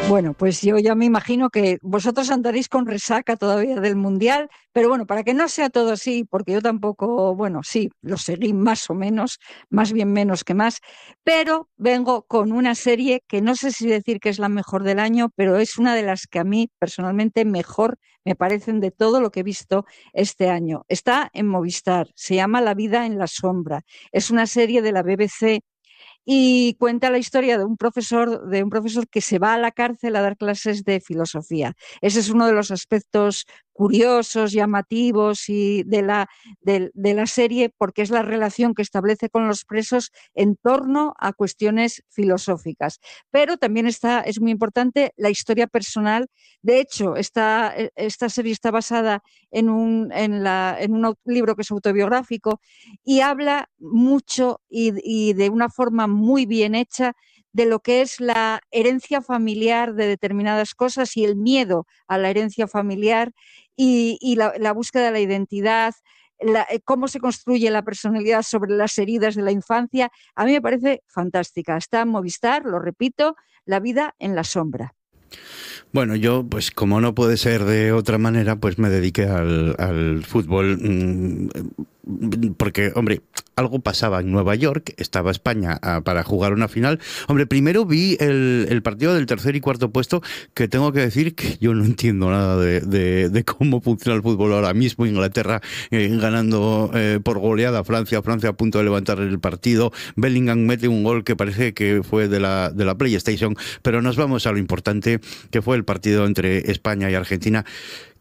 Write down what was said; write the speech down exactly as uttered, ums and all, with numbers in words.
Bueno, pues yo ya me imagino que vosotros andaréis con resaca todavía del Mundial, pero bueno, para que no sea todo así, porque yo tampoco, bueno, sí, lo seguí más o menos, más bien menos que más, pero vengo con una serie que no sé si decir que es la mejor del año, pero es una de las que a mí personalmente mejor me parecen de todo lo que he visto este año. Está en Movistar, se llama La vida en la sombra, es una serie de la B B C y cuenta la historia de un profesor, de un profesor que se va a la cárcel a dar clases de filosofía. Ese es uno de los aspectos curiosos, llamativos y de la, de, de la serie, porque es la relación que establece con los presos en torno a cuestiones filosóficas. Pero también está, es muy importante la historia personal. De hecho, esta, esta serie está basada en un, en la, en un libro que es autobiográfico y habla mucho y, y de una forma muy bien hecha de lo que es la herencia familiar de determinadas cosas y el miedo a la herencia familiar y, y la, la, búsqueda de la identidad, la, eh, cómo se construye la personalidad sobre las heridas de la infancia. A mí me parece fantástica. Está en Movistar, lo repito, La vida en la sombra. Bueno, yo, pues como no puede ser de otra manera, pues me dediqué al, al fútbol, mmm, porque, hombre, algo pasaba en Nueva York, estaba España a, para jugar una final. Hombre, primero vi el, el partido del tercer y cuarto puesto, que tengo que decir que yo no entiendo nada de, de, de cómo funciona el fútbol ahora mismo. Inglaterra eh, ganando eh, por goleada a Francia, Francia a punto de levantar el partido, Bellingham mete un gol que parece que fue de la, de la PlayStation, pero nos vamos a lo importante, que fue el partido entre España y Argentina,